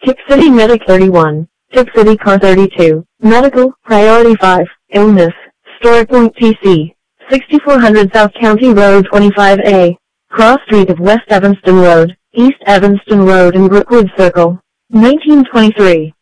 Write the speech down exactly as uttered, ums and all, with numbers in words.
Tip City Medic thirty-one, Tip City Car thirty-two, Medical, Priority five, Illness, StoryPoint T C, sixty-four hundred South County Road twenty-five A, Cross Street of West Evanston Road, East Evanston Road and Brookwood Circle, nineteen twenty-three.